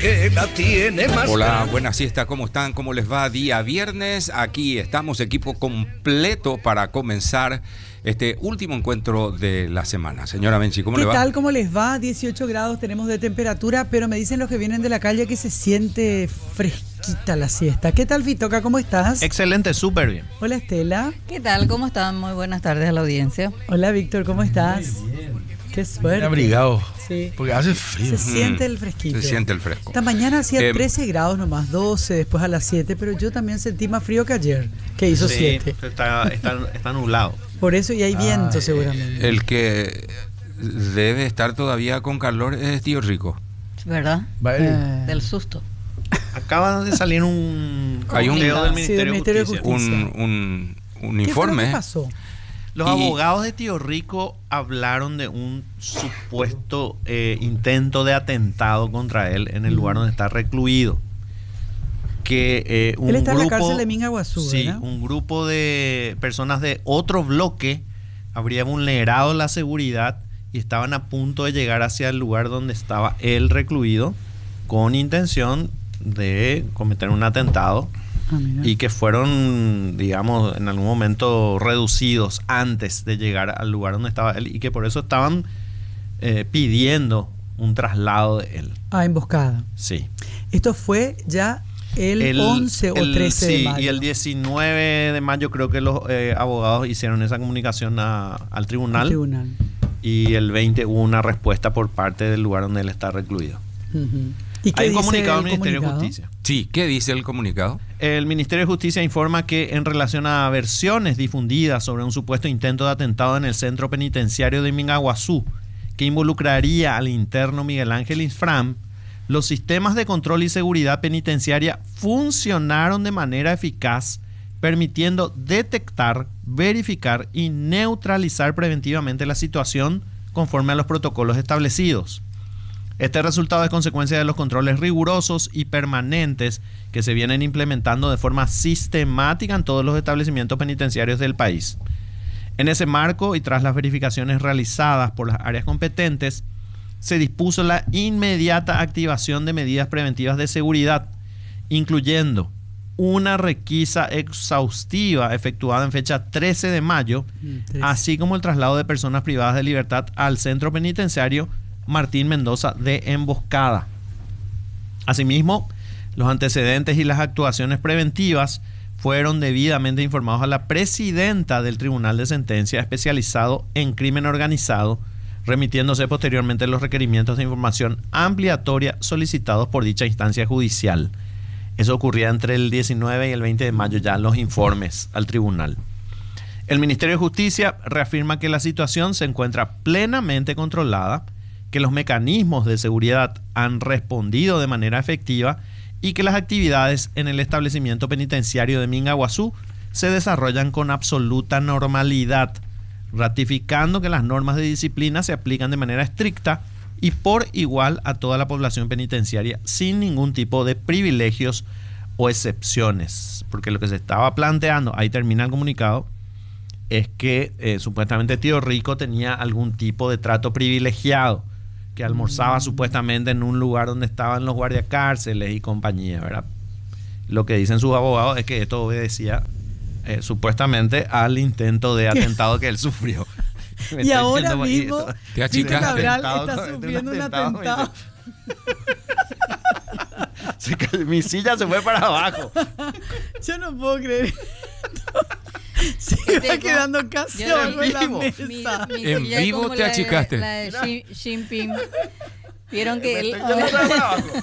que la tiene más Hola, grande. buena siesta, ¿cómo están? ¿Cómo les va? Día viernes, aquí estamos, equipo completo para comenzar este último encuentro de la semana. Señora Benchi, ¿cómo le va? ¿Qué tal? ¿Cómo les va? 18 grados tenemos de temperatura, pero me dicen los que vienen de la calle que se siente fresquita la siesta. ¿Qué tal, Vitoca? ¿Cómo estás? Excelente, súper bien. Hola, Estela. ¿Qué tal? ¿Cómo están? Muy buenas tardes a la audiencia. Hola, Víctor, ¿cómo estás? Muy bien. Qué suerte. Abrigado. Sí. Porque hace frío. Se siente el fresquito. Se siente el fresco. Esta mañana hacía 13 grados nomás, 12, después a las 7, pero yo también sentí más frío que ayer, que hizo 7. Está nublado. Por eso, y hay viento seguramente. El que debe estar todavía con calor es Tío Rico. ¿Verdad? Del susto. Acaba de salir un Hay un- comunicado del Sí, del Ministerio de Ministerio de Justicia. Justicia. Un ¿Qué fue lo informe. que pasó? Los Y- abogados de Tío Rico hablaron de un supuesto intento de atentado contra él en el lugar donde está recluido. Que un Él está en la grupo, cárcel de Mingaguazú, sí, ¿verdad? un grupo de personas de otro bloque habría vulnerado la seguridad y estaban a punto de llegar hacia el lugar donde estaba él recluido con intención de cometer un atentado. Ah, mira. Y que fueron, digamos, en algún momento reducidos antes de llegar al lugar donde estaba él y que por eso estaban pidiendo un traslado de él. Ah, emboscada. Sí. Esto fue ya el 11 o 13 de sí, mayo. y el 19 de mayo creo que los abogados hicieron esa comunicación al tribunal, El tribunal. y el 20 hubo una respuesta por parte del lugar donde él está recluido. Ujú. ¿Y qué Hay un dice comunicado el del Ministerio de comunicado? Justicia. Sí, ¿qué dice el comunicado? El Ministerio de Justicia informa que en relación a versiones difundidas sobre un supuesto intento de atentado en el centro penitenciario de Mingaguazú, que involucraría al interno Miguel Ángel Isfram, los sistemas de control y seguridad penitenciaria funcionaron de manera eficaz, permitiendo detectar, verificar y neutralizar preventivamente la situación conforme a los protocolos establecidos. Este resultado es consecuencia de los controles rigurosos y permanentes que se vienen implementando de forma sistemática en todos los establecimientos penitenciarios del país. En ese marco y tras las verificaciones realizadas por las áreas competentes, se dispuso la inmediata activación de medidas preventivas de seguridad, incluyendo una requisa exhaustiva efectuada en fecha 13 de mayo, así como el traslado de personas privadas de libertad al centro penitenciario Martín Mendoza de Emboscada. Asimismo, los antecedentes y las actuaciones preventivas fueron debidamente informados a la presidenta del Tribunal de Sentencia especializado en crimen organizado, remitiéndose posteriormente los requerimientos de información ampliatoria solicitados por dicha instancia judicial. Eso ocurría entre el 19 y el 20 de mayo, ya los informes al tribunal. El Ministerio de Justicia reafirma que la situación se encuentra plenamente controlada, que los mecanismos de seguridad han respondido de manera efectiva y que las actividades en el establecimiento penitenciario de Mingaguazú se desarrollan con absoluta normalidad, ratificando que las normas de disciplina se aplican de manera estricta y por igual a toda la población penitenciaria sin ningún tipo de privilegios o excepciones. Porque lo que se estaba planteando, ahí termina el comunicado, es que supuestamente Tío Rico tenía algún tipo de trato privilegiado, que almorzaba supuestamente en un lugar donde estaban los guardiacárceles y compañía, ¿verdad? Lo que dicen sus abogados es que esto obedecía supuestamente al intento de atentado que él sufrió. Y ahora mismo Te achicaste. Víctor Cabral Atentado, está sufriendo un atentado. Mi silla se fue para abajo. Yo no puedo creer esto. Se va Tengo- quedando casi yo abajo de la vivo. mesa. En silla es vivo como te la achicaste. La de Xi Jinping. Vieron que él... Yo me fui para abajo.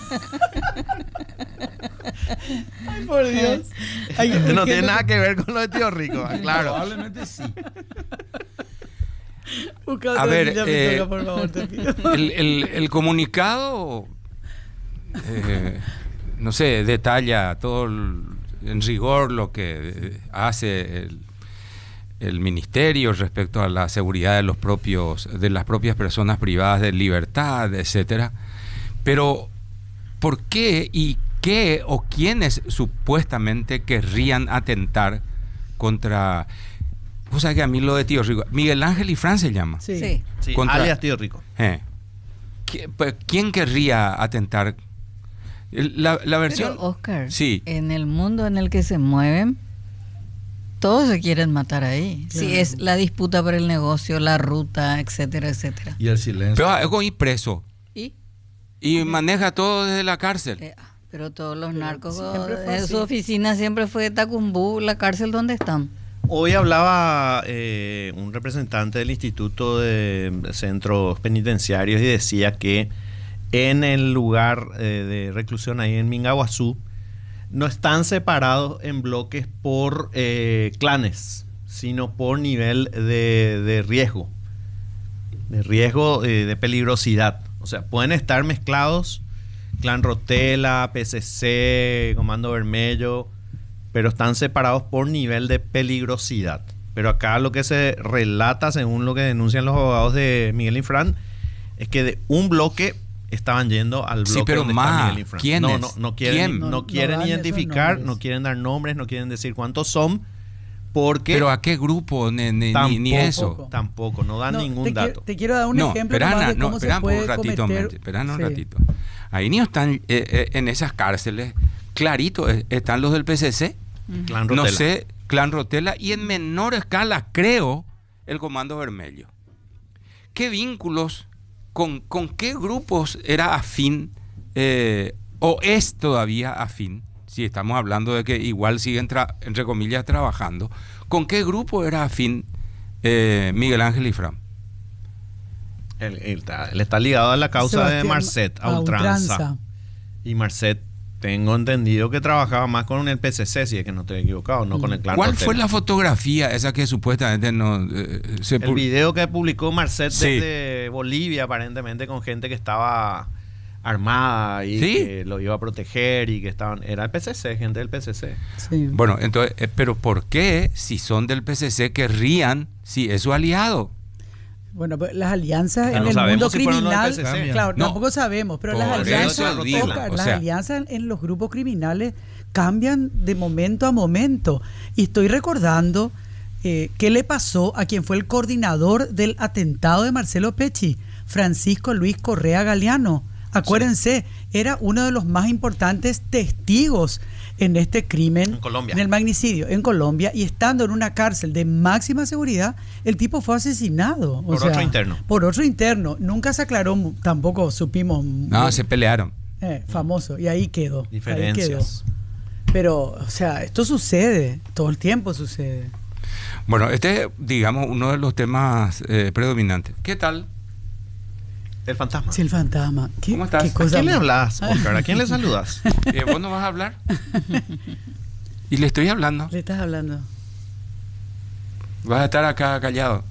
Ay, por Dios. Ay, No ¿qué tiene lo- nada que ver con lo de Tío Rico, claro. Probablemente sí. Busca A otra ver, silla, Víctor, por favor, te pido. El comunicado, no sé, detalla todo en rigor lo que hace el ministerio respecto a la seguridad de las propias personas privadas de libertad, etcétera. Pero ¿por qué y qué o quiénes supuestamente querrían atentar contra? O sea que a mí lo de Tío Rico, Miguel Ángel Isfram se llama. Sí. Sí. Sí, Contra- alias Tío Rico. ¿Quién querría atentar La versión... Pero, Oscar, Sí. en el mundo en el que se mueven, todos se quieren matar ahí. Claro. Si es la disputa por el negocio, la ruta, etcétera, etcétera. Y el silencio. Pero es un preso ¿Y? y maneja todo desde la cárcel. Pero todos los narcos, siempre fue así. su oficina siempre fue Tacumbú, la cárcel donde están. Hoy hablaba un representante del Instituto de Centros Penitenciarios y decía que en el lugar de reclusión ahí en Mingaguazú no están separados en bloques por clanes, sino por nivel de riesgo, de peligrosidad. O sea, pueden estar mezclados, Clan Rotela, PCC, Comando Vermelho, pero están separados por nivel de peligrosidad. Pero acá lo que se relata, según lo que denuncian los abogados de Miguel Infran, es que de un bloque estaban yendo al bloque Sí, pero donde está más, Miguel Infran. ¿quiénes? No quieren, ¿Quién? no quieren No dan esos identificar, nombres. no quieren dar nombres, no quieren decir cuántos son, porque Pero ¿a qué grupo? Ni eso. tampoco, no dan No, ningún dato. Te quiero dar un No, ejemplo espera, nomás de no, cómo se espera puede un ratito, cometer. espera un Sí. ratito. Ahí ni están en esas cárceles, clarito, están los del PCC, Clan no Rotela. sé, Clan Rotela, y en menor escala, creo, el Comando Vermelho. ¿Qué vínculos, con qué grupos era afín, o es todavía afín? Si estamos hablando de que igual siguen, entre comillas, trabajando. ¿Con qué grupo era afín Miguel Ángel Ifrán? Él está ligado a la causa de Sebastián, Marcet, a a ultranza. ultranza. Y Marcet, tengo entendido que trabajaba más con el PCC, si es que no estoy equivocado, no con el Clan ¿Cuál Rotela. fue la fotografía esa que supuestamente no se El video que publicó Marcet Sí. desde Bolivia, aparentemente con gente que estaba armada y ¿Sí? que lo iba a proteger y que estaban... Era el PCC, gente del PCC. Sí. Bueno, entonces, pero ¿por qué, si son del PCC, querrían, si es su aliado? Bueno, pues las alianzas Ya en no el sabemos mundo si fueron los criminal, PCC. claro, No. tampoco sabemos, pero Por las eso alianzas, digo, Oscar, o las sea- alianzas en los grupos criminales cambian de momento a momento. Y estoy recordando qué le pasó a quien fue el coordinador del atentado de Marcelo Pecci, Francisco Luis Correa Galeano. Acuérdense, era uno de los más importantes testigos en este crimen, En Colombia. en el magnicidio en Colombia, y estando en una cárcel de máxima seguridad, el tipo fue asesinado. O Por sea, otro interno. Por otro interno. Nunca se aclaró, tampoco supimos. No, se pelearon. Famoso, y ahí quedó. Diferencias. Ahí quedó. Pero, o sea, esto sucede, todo el tiempo sucede. Bueno, este es, digamos, uno de los temas predominantes. ¿Qué tal? El fantasma. Sí, el fantasma. ¿Qué, ¿Cómo estás? qué ¿A ¿A cosa quién le más? hablas, Oscar? ¿A quién le saludas? ¿Vos no vas a hablar? Y le estoy hablando. Le estás hablando. Vas a estar acá callado.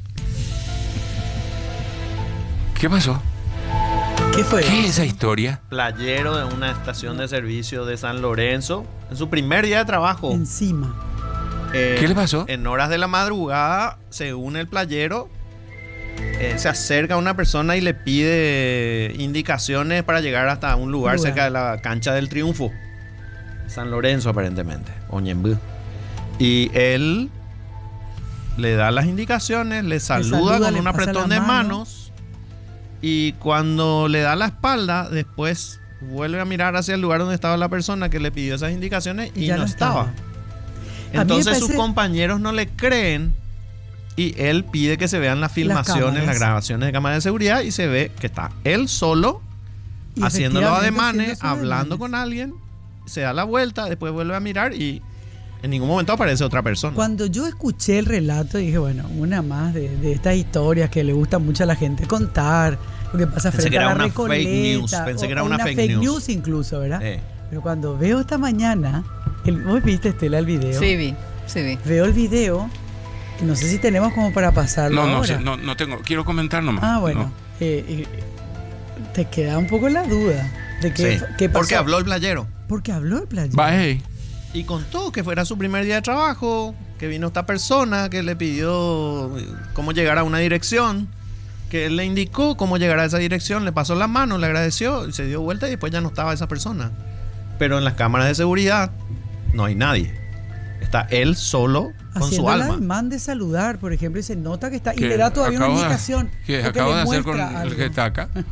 ¿Qué pasó? ¿Qué fue? ¿Qué es esa historia? Playero de una estación de servicio de San Lorenzo, en su primer día de trabajo. Encima. ¿Qué le pasó? En horas de la madrugada, según el playero, se acerca a una persona y le pide indicaciones para llegar hasta un lugar cerca de la cancha del Triunfo. San Lorenzo, aparentemente. Oñembú. Y él le da las indicaciones, le saluda con le un pasa apretón la de mano. manos. Y cuando le da la espalda, después vuelve a mirar hacia el lugar donde estaba la persona que le pidió esas indicaciones y ya no estaba. A mí me Entonces sus parece- compañeros no le creen y él pide que se vean las filmaciones, las cámaras. grabaciones de cámara de seguridad y se ve que está él solo Y haciendo los efectivamente ademanes, haciendo sus hablando ademanes. con alguien, se da la vuelta, después vuelve a mirar y en ningún momento aparece otra persona. Cuando yo escuché el relato, dije, bueno, una más de estas historias que le gusta mucho a la gente contar, lo que pasa Pensé frente que era a la una Recoleta. fake news, pensé que era o una fake news. incluso, ¿verdad? Eh. Pero cuando veo esta mañana, ¿vos viste, Estela, el video? Sí, vi, sí vi. Veo el video, que no sé si tenemos como para pasarlo No ahora. sé, no tengo. Quiero comentar nomás. Ah, bueno. No. Te queda un poco la duda de Sí, qué pasó. porque habló el playero Porque habló el playero. Va, hey. y contó que fuera su primer día de trabajo, que vino esta persona que le pidió cómo llegar a una dirección, que él le indicó cómo llegar a esa dirección, le pasó la mano, le agradeció y se dio vuelta y después ya no estaba esa persona. Pero en las cámaras de seguridad no hay nadie. Está él solo con Haciendo su el alma. ademán de saludar, por ejemplo, y se nota que está, y Que le da todavía una acabo de- indicación. Que porque acabo le de hacer con muestra el algo. que está acá.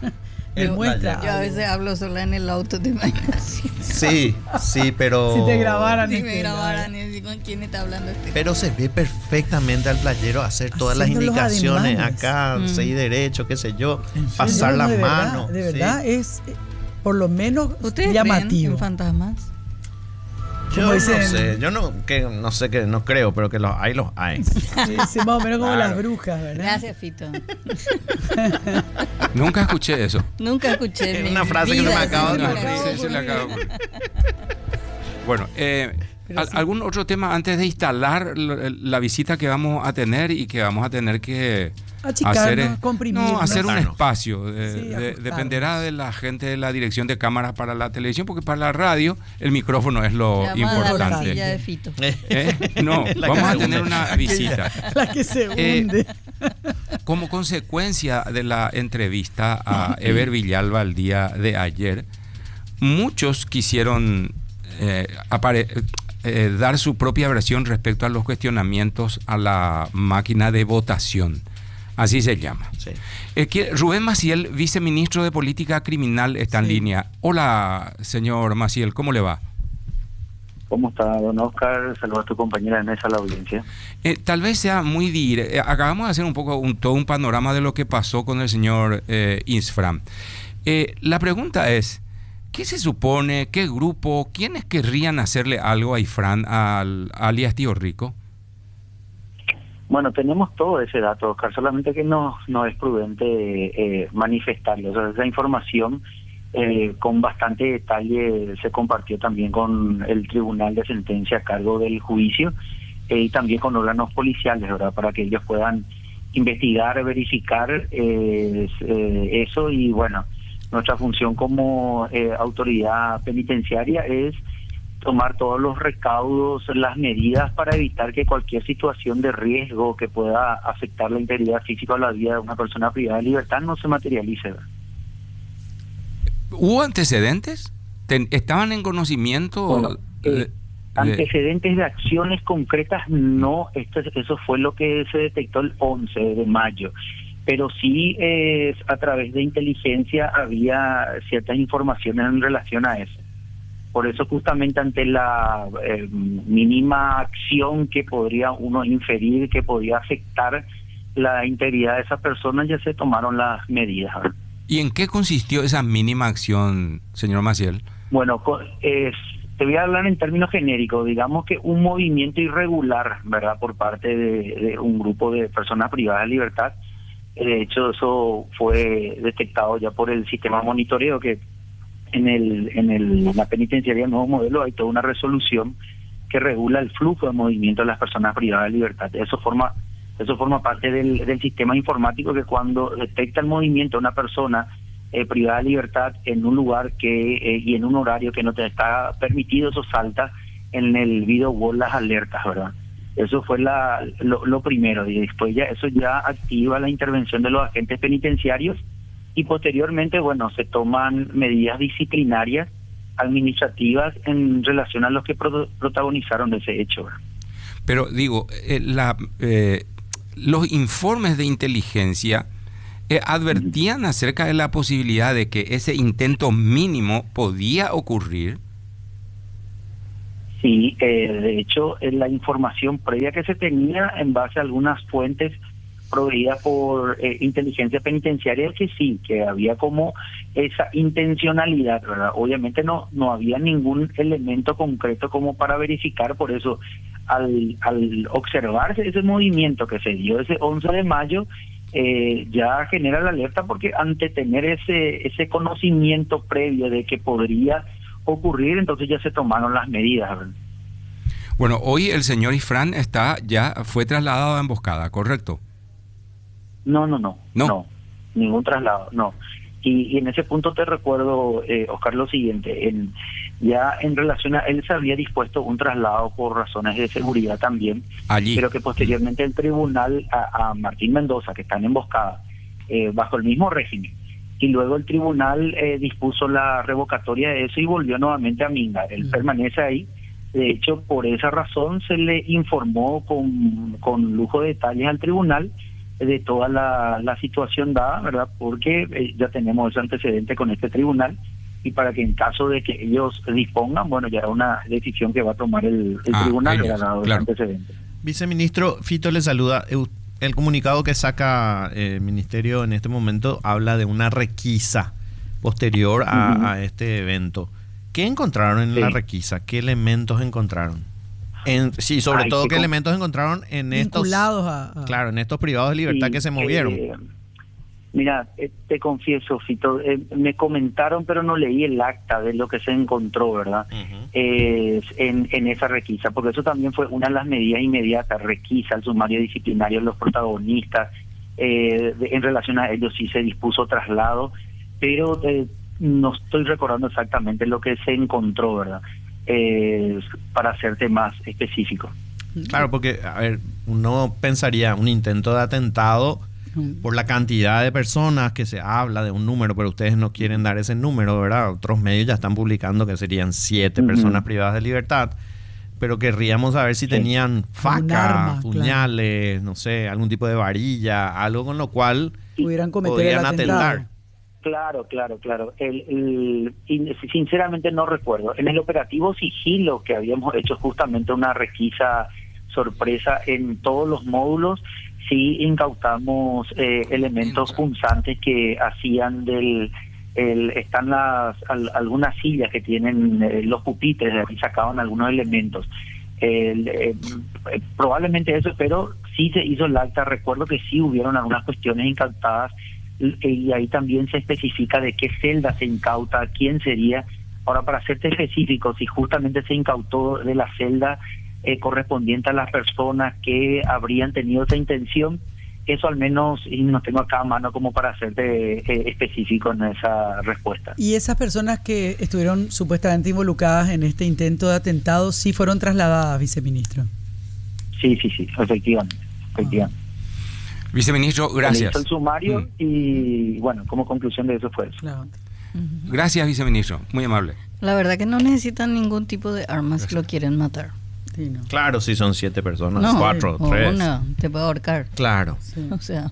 Demuestra. Yo a veces hablo sola en el auto, ¿te imaginas? Sí, pero... Si te grabaran. Si me grabaran y decir, ¿con quién está hablando este? Pero se ve perfectamente al playero hacer todas las Haciendo los indicaciones ademanes. acá, seguir derecho, qué sé yo, ¿En serio? pasar No, las de verdad, manos. de sí. verdad es por lo menos ¿Ustedes llamativo. creen en fantasmas? Yo Como no dicen- sé, yo no sé, que no creo, pero que los hay. Sí, sí, más o menos como Claro. las brujas, ¿verdad? Gracias, Fito. Nunca escuché eso. Nunca escuché. en Es mi una frase que se me vida, acaba de se me ocurrir. acaba de Sí, se le ocurrir. acaba de ocurrir. Bueno, Pero sí. ¿algún otro tema antes de instalar la visita que vamos a tener y que vamos a tener que Achicarnos, comprimirnos. no, hacer un Ajustarnos. espacio? Sí, ajustarnos. Dependerá de la gente de la dirección de cámaras para la televisión, porque para la radio el micrófono es lo Llamada a la importante. silla de Fito. No, La vamos que a se tener hunde. una visita. La que se hunde. Como consecuencia de la entrevista a Eber Villalba el día de ayer, muchos quisieron dar su propia versión respecto a los cuestionamientos a la máquina de votación. Así se llama. Sí. Rubén Maciel, viceministro de Política Criminal, está en Sí. línea. Hola, señor Maciel, ¿cómo le va? ¿Cómo está, don Oscar? Saludos a tu compañera de mesa, a la audiencia. Tal vez sea muy acabamos de hacer un poco todo un panorama de lo que pasó con el señor Isfram. La pregunta es, ¿qué se supone, qué grupo, quiénes querrían hacerle algo a Isfram, alias Tío Rico? Bueno, tenemos todo ese dato, Oscar, solamente que no es prudente manifestarlo. O sea, esa información con bastante detalle se compartió también con el Tribunal de Sentencia a cargo del juicio y también con órganos policiales, ¿verdad? Para que ellos puedan investigar, verificar eso. Y bueno, nuestra función como autoridad penitenciaria es tomar todos los recaudos, las medidas para evitar que cualquier situación de riesgo que pueda afectar la integridad física o la vida de una persona privada de libertad no se materialice, ¿verdad? ¿Hubo antecedentes? ¿Estaban en conocimiento? Bueno, antecedentes de acciones concretas no, eso fue lo que se detectó el 11 de mayo, pero sí a través de inteligencia había ciertas informaciones en relación a eso. Por eso justamente ante la mínima acción que podría uno inferir que podía afectar la integridad de esa persona, ya se tomaron las medidas, ¿verdad? ¿Y en qué consistió esa mínima acción, señor Maciel? Bueno, te voy a hablar en términos genéricos. Digamos que un movimiento irregular, ¿verdad?, por parte de un grupo de personas privadas de libertad. De hecho, eso fue detectado ya por el sistema monitoreo, que en la penitenciaría Nuevo Modelo hay toda una resolución que regula el flujo de movimiento de las personas privadas de libertad. Eso forma parte del sistema informático, que cuando detecta el movimiento de una persona privada de libertad en un lugar y en un horario que no te está permitido, eso salta en el video wall las alertas, ¿verdad? Eso fue lo primero, y después eso ya activa la intervención de los agentes penitenciarios, y posteriormente, bueno, se toman medidas disciplinarias administrativas en relación a los que protagonizaron ese hecho, ¿verdad? Pero digo, los informes de inteligencia advertían acerca de la posibilidad de que ese intento mínimo podía ocurrir. Sí, de hecho, la información previa que se tenía en base a algunas fuentes proveídas por inteligencia penitenciaria, que sí, que había como esa intencionalidad, ¿verdad? Obviamente no había ningún elemento concreto como para verificar. Por eso al observarse ese movimiento que se dio ese 11 de mayo, ya genera la alerta, porque ante tener ese conocimiento previo de que podría ocurrir, entonces ya se tomaron las medidas, ¿verdad? Bueno, hoy el señor Isfram fue trasladado a emboscada, ¿correcto? No, ningún traslado, no. Y en ese punto te recuerdo, Oscar, lo siguiente, ya en relación a él se había dispuesto un traslado por razones de seguridad también, allí, pero que posteriormente el tribunal a Martín Mendoza, que está en emboscada, bajo el mismo régimen, y luego el tribunal dispuso la revocatoria de eso y volvió nuevamente a Minga. Él permanece ahí. De hecho, por esa razón se le informó con lujo de detalles al tribunal de toda la situación dada, ¿verdad? Porque ya tenemos ese antecedente con este tribunal, y para que en caso de que ellos dispongan, bueno, ya es una decisión que va a tomar el tribunal, ellos, dado claro. ese antecedente. Viceministro, Fito le saluda. El comunicado que saca el Ministerio en este momento habla de una requisa posterior a este evento. ¿Qué encontraron en la requisa? ¿Qué elementos encontraron? Sobre todo, ¿qué elementos encontraron en vinculados en estos privados de libertad que se movieron? Mira, te confieso, Fito, me comentaron, pero no leí el acta de lo que se encontró, ¿verdad? En esa requisa, porque eso también fue una de las medidas inmediatas, requisa, el sumario disciplinario de los protagonistas, en relación a ellos sí se dispuso traslado, pero no estoy recordando exactamente lo que se encontró, ¿verdad? Para hacerte más específico. Claro, porque, a ver, uno pensaría un intento de atentado por la cantidad de personas que se habla de un número, pero ustedes no quieren dar ese número, ¿verdad? Otros medios ya están publicando que serían 7 personas privadas de libertad, pero querríamos saber si tenían facas, puñales, no sé, algún tipo de varilla, algo con lo cual pudieran cometer podrían el atentado. atentar. Claro. Sinceramente no recuerdo. En el operativo Sigilo, que habíamos hecho justamente una requisa sorpresa en todos los módulos, sí incautamos elementos punzantes que hacían están algunas sillas que tienen los pupitres, de ahí sacaban algunos elementos. Probablemente eso, pero sí se hizo el acta. Recuerdo que sí hubieron algunas cuestiones incautadas, y ahí también se especifica de qué celda se incauta, quién sería. Ahora, para serte específico, si justamente se incautó de la celda correspondiente a las personas que habrían tenido esa intención, eso al menos, y no tengo acá a mano como para hacerte específico en esa respuesta. ¿Y esas personas que estuvieron supuestamente involucradas en este intento de atentado sí fueron trasladadas, viceministro? Sí, efectivamente. Viceministro, gracias. Le hizo el sumario y, bueno, como conclusión de eso fue eso. Claro. Gracias, viceministro. Muy amable. La verdad que no necesitan ningún tipo de armas si lo quieren matar. Sí, no. Claro, si son 7 personas, No, 4, o 3. una, te puede ahorcar. Claro. Sí. O sea,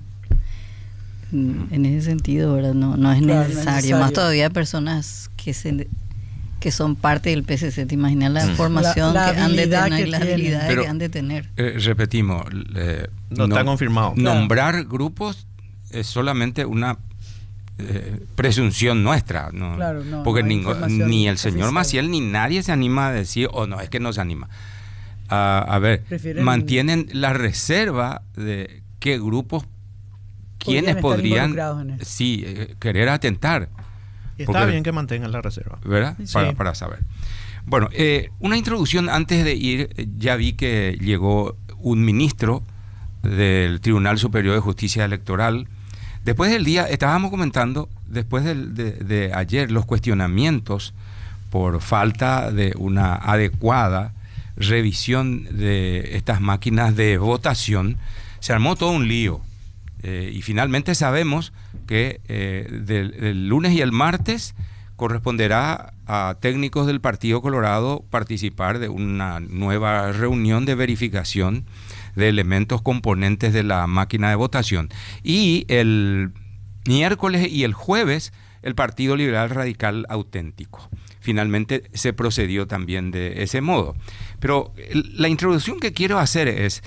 en ese sentido, ¿verdad? No es necesario. Más todavía personas que son parte del PCC. ¿Te imaginas la formación la que han de habilidad tener, que la tienen? habilidad Pero, que han de tener? Repetimos, No está confirmado. Nombrar grupos es solamente una presunción nuestra, ¿no? Claro, no, porque no hay información ni el señor oficial. Maciel ni nadie se anima a decir, no, es que no se anima. A ver, mantienen la reserva de qué grupos, quiénes podrían querer atentar. Y está bien que mantengan la reserva, ¿verdad? Sí. Para saber. Bueno, una introducción antes de ir. Ya vi que llegó un ministro del Tribunal Superior de Justicia Electoral. Después del día, estábamos comentando, después de ayer, los cuestionamientos por falta de una adecuada revisión de estas máquinas de votación, se armó todo un lío. Y finalmente sabemos que del lunes y el martes corresponderá a técnicos del Partido Colorado participar de una nueva reunión de verificación de elementos componentes de la máquina de votación. Y el miércoles y el jueves el Partido Liberal Radical Auténtico. Finalmente se procedió también de ese modo. Pero la introducción que quiero hacer es